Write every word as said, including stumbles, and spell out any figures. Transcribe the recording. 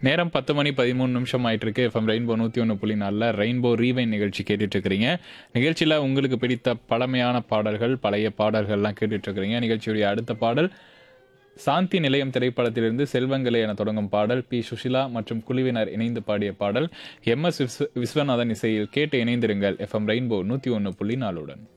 நேரம் பத்து மணி பதிமூணு நிமிஷம் ஆயிட்டு இருக்கு. எஃப்எம் ரெயின்போ நூற்றி ஒன்று புள்ளி நாலில் ரெயின்போ ரீவைன் நிகழ்ச்சி கேட்டுட்டு இருக்கிறீங்க. நிகழ்ச்சியில் உங்களுக்கு பிடித்த பழமையான பாடல்கள், பழைய பாடல்கள்லாம் கேட்டுட்டு இருக்கிறீங்க. நிகழ்ச்சியுடைய அடுத்த பாடல் சாந்தி நிலையம் திரைப்படத்திலிருந்து செல்வங்களே என தொடங்கும் பாடல். பி சுஷிலா மற்றும் குழுவினர் இணைந்து பாடிய பாடல். எம் எஸ் விஸ்வநாதன் இசையில் கேட்டு இணைந்திருங்கள் எஃப்எம் ரெயின்போ நூற்றி ஒன்று புள்ளி நாலுடன்.